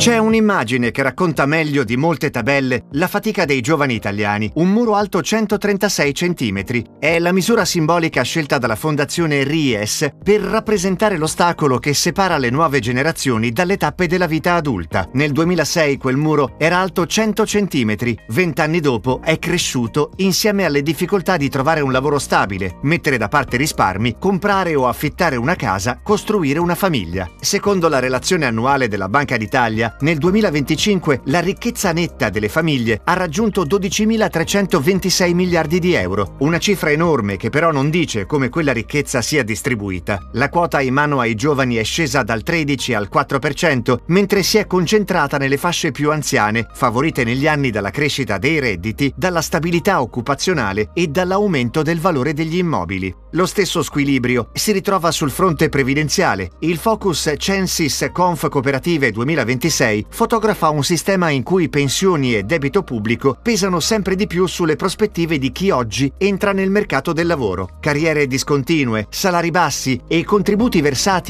C'è un'immagine che racconta meglio di molte tabelle la fatica dei giovani italiani. Un muro alto 136 centimetri. È la misura simbolica scelta dalla fondazione RIES per rappresentare l'ostacolo che separa le nuove generazioni dalle tappe della vita adulta. Nel 2006 quel muro era alto 100 centimetri. 20 anni dopo è cresciuto insieme alle difficoltà di trovare un lavoro stabile, mettere da parte risparmi, comprare o affittare una casa, costruire una famiglia. Secondo la relazione annuale della Banca d'Italia, nel 2025 la ricchezza netta delle famiglie ha raggiunto 12.326 miliardi di euro, una cifra enorme che però non dice come quella ricchezza sia distribuita. La quota in mano ai giovani è scesa dal 13 al 4%, mentre si è concentrata nelle fasce più anziane, favorite negli anni dalla crescita dei redditi, dalla stabilità occupazionale e dall'aumento del valore degli immobili. Lo stesso squilibrio si ritrova sul fronte previdenziale. Il Focus Censis Conf Cooperative 2026 fotografa un sistema in cui pensioni e debito pubblico pesano sempre di più sulle prospettive di chi oggi entra nel mercato del lavoro. Carriere discontinue, salari bassi e contributi versati